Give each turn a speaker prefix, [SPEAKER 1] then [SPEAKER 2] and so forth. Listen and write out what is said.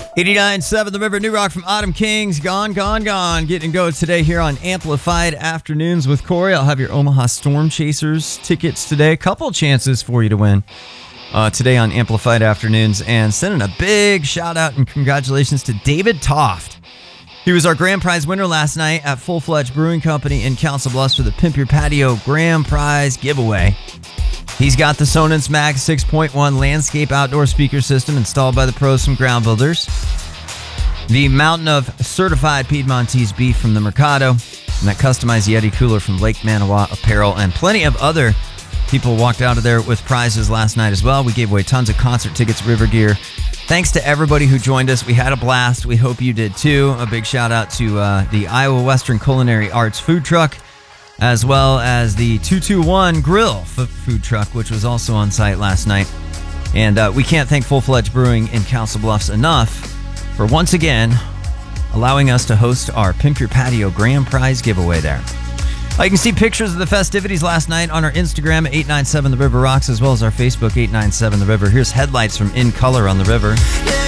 [SPEAKER 1] 89.7 The River, New Rock from Autumn Kings. Gone. Getting go today here on Amplified Afternoons with Corey. I'll have your Omaha Storm Chasers tickets today. A couple chances for you to win today on Amplified Afternoons. And sending a big shout out and congratulations to David Toft. He was our grand prize winner last night at Full Fledged Brewing Company in Council Bluffs for the Pimp Your Patio grand prize giveaway. He's got the Sonance Mag 6.1 landscape outdoor speaker system installed by the pros from Ground Builders, the mountain of certified Piedmontese beef from the Mercado, and that customized Yeti cooler from Lake Manawa Apparel, and plenty of other people walked out of there with prizes last night as well. We gave away tons of concert tickets, river gear. Thanks to everybody who joined us. We had a blast. We hope you did too. A big shout out to the Iowa Western Culinary Arts food truck, as well as the 221 Grill food truck, which was also on site last night. And we can't thank Full Fledged Brewing in Council Bluffs enough for once again allowing us to host our Pimp Your Patio grand prize giveaway there. You can see pictures of the festivities last night on our Instagram at 897 The River Rocks, as well as our Facebook 897 The River. Here's headlights from In Color on the River.